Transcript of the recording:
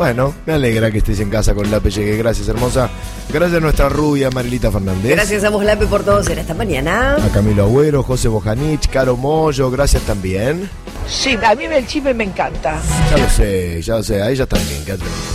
Bueno, me alegra que estés en casa con Lape Llegué. Gracias, hermosa. Gracias a nuestra rubia Marilita Fernández. Gracias a vos, Lape, por todo. Será esta mañana. A Camilo Agüero, José Bojanich, Caro Mollo, gracias también. Sí, a mí el chisme me encanta. Ya lo sé, a ella también, Catherine.